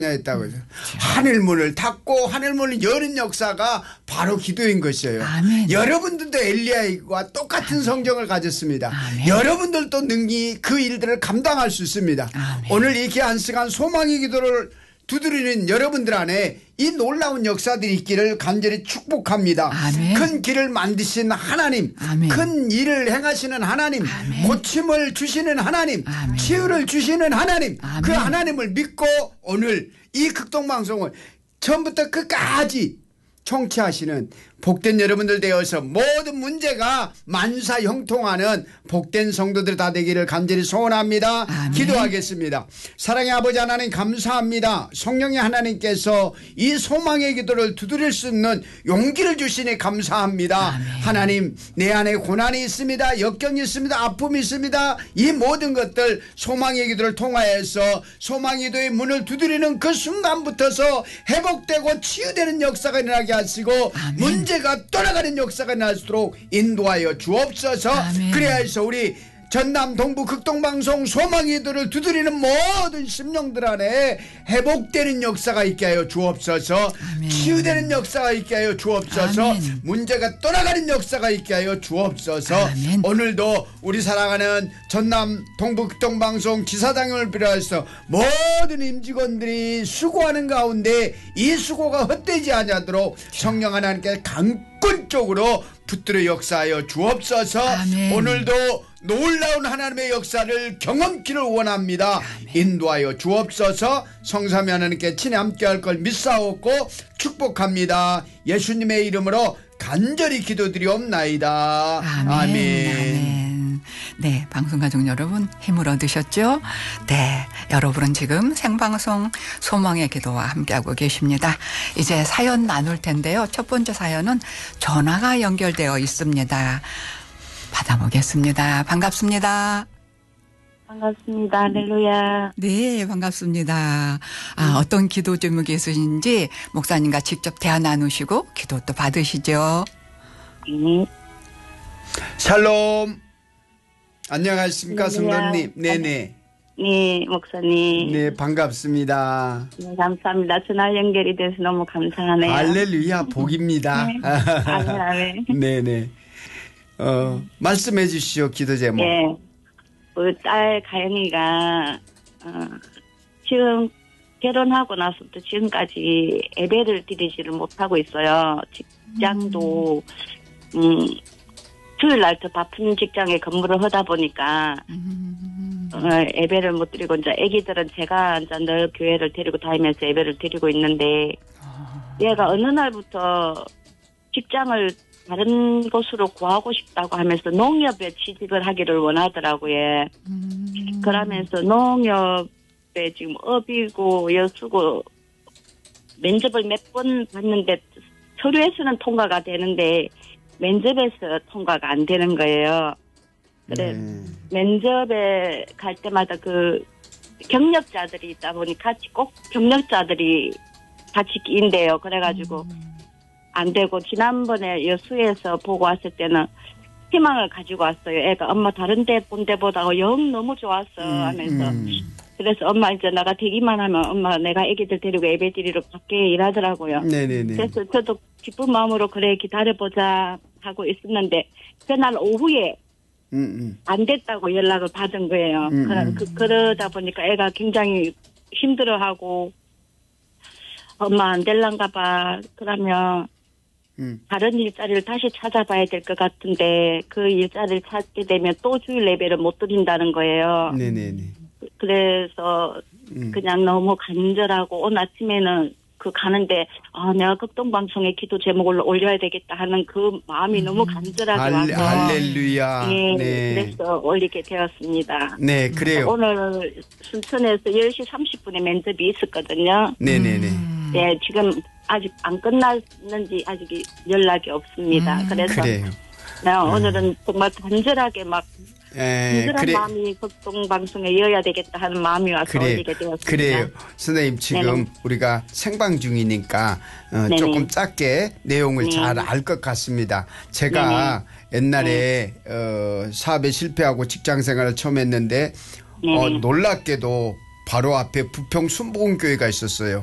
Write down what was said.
했다고 해서 하늘문을 닫고 하늘문을 여는 역사가 바로 기도인 것이에요. 아멘. 여러분들도 엘리야와 똑같은 성정을 가졌습니다. 아멘. 여러분들도 능히 그 일들을 감당할 수 있습니다. 아멘. 오늘 이 귀한 시간 소망의 기도를 두드리는 여러분들 안에 이 놀라운 역사들이 있기를 간절히 축복합니다. 아멘. 큰 길을 만드신 하나님, 아멘. 큰 일을 행하시는 하나님, 아멘. 고침을 주시는 하나님, 아멘. 치유를 주시는 하나님, 아멘. 그 하나님을 믿고 오늘 이 극동방송을 처음부터 끝까지 청취하시는 복된 여러분들 되어서 모든 문제가 만사 형통하는 복된 성도들 다 되기를 간절히 소원합니다. 아멘. 기도하겠습니다. 사랑의 아버지 하나님 감사합니다. 성령의 하나님께서 이 소망의 기도를 두드릴 수 있는 용기를 주시니 감사합니다. 아멘. 하나님 내 안에 고난이 있습니다. 역경이 있습니다. 아픔이 있습니다. 이 모든 것들 소망의 기도를 통하여서 소망의 기도의 문을 두드리는 그 순간부터서 회복되고 치유되는 역사가 일어나게 하시고 아멘. 문제가 떠나가는 역사가 날수록 인도하여 주옵소서. 아멘. 그래야 해서 우리 전남 동부 극동방송 소망의 기도를 두드리는 모든 심령들 안에 회복되는 역사가 있게 하여 주옵소서. 아멘. 치유되는 역사가 있게 하여 주옵소서. 아멘. 문제가 떠나가는 역사가 있게 하여 주옵소서. 아멘. 오늘도 우리 사랑하는 전남 동부 극동방송 지사장을 비롯해서 모든 임직원들이 수고하는 가운데 이 수고가 헛되지 않도록 성령 하나님께 강권적으로 붙들어 역사하여 주옵소서. 아멘. 오늘도 놀라운 하나님의 역사를 경험키를 원합니다. 인도하여 주옵소서. 성삼위 하나님께 친히 함께할 걸 믿사옵고 축복합니다. 예수님의 이름으로 간절히 기도드리옵나이다. 아멘. 아멘. 네, 방송가족 여러분 힘을 얻으셨죠? 네, 여러분은 지금 생방송 소망의 기도와 함께하고 계십니다. 이제 사연 나눌 텐데요. 첫 번째 사연은 전화가 연결되어 있습니다. 받아보겠습니다. 반갑습니다. 반갑습니다. 할렐루야. 네, 반갑습니다. 어떤 기도 제목이 있으신지 목사님과 직접 대화 나누시고 기도 또 받으시죠. 네. 샬롬. 안녕하십니까, 할렐루야. 성도님. 네네. 네, 목사님. 네, 반갑습니다. 네, 감사합니다. 전화 연결이 돼서 너무 감사하네요. 할렐루야, 복입니다. 네. 아멘, 아멘. 네네. 말씀해 주시오, 기도 제목. 네. 우리 딸 가영이가, 지금 결혼하고 나서부터 지금까지 예배를 드리지를 못하고 있어요. 직장도, 주일날 더 바쁜 직장에 근무를 하다 보니까, 예배를 못 드리고, 이제 애기들은 제가 이제 늘 교회를 데리고 다니면서 예배를 드리고 있는데, 얘가 어느 날부터 직장을 다른 곳으로 구하고 싶다고 하면서 농협에 취직을 하기를 원하더라고요. 그러면서 농협에 지금 업이고 여수고 면접을 몇 번 봤는데 서류에서는 통과가 되는데 면접에서 통과가 안 되는 거예요. 그래 면접에 갈 때마다 그 경력자들이 있다 보니 같이 꼭 경력자들이 같이 끼인대요. 그래가지고 안 되고 지난번에 여수에서 보고 왔을 때는 희망을 가지고 왔어요. 애가 엄마 다른 데 본 데보다 영 너무 좋았어 하면서 그래서 엄마 이제 나가 되기만 하면 엄마 내가 애기들 데리고 예배 드리러 밖에 일하더라고요. 네네네. 그래서 저도 기쁜 마음으로 그래 기다려보자 하고 있었는데 그날 오후에 안 됐다고 연락을 받은 거예요. 그러다 보니까 애가 굉장히 힘들어하고 엄마 안 될란가 봐. 그러면 다른 일자리를 다시 찾아봐야 될 것 같은데 그 일자리를 찾게 되면 또 주일 예배를 못 드린다는 거예요. 네네네. 그래서 그냥 너무 간절하고 오늘 아침에는 그 가는데 내가 극동방송에 기도 제목을 올려야 되겠다 하는 그 마음이 너무 간절하게 와서 할렐루야. 네, 네. 그래서 올리게 되었습니다. 네, 그래요. 오늘 순천에서 10시 30분에 면접이 있었거든요. 네네네. 네, 지금 아직 안 끝났는지 아직 연락이 없습니다. 그래서 그래요. 네, 오늘은 정말 간절하게 막 간절한 그래. 마음이 극동방송에 이어야 되겠다 하는 마음이 와서 올리게 되었습니다. 그래요. 선생님 지금 네네. 우리가 생방 중이니까 네네. 조금 짧게 내용을 네. 잘 알 것 같습니다. 제가 옛날에 사업에 실패하고 직장 생활을 처음 했는데 놀랍게도 바로 앞에 부평 순복음교회가 있었어요.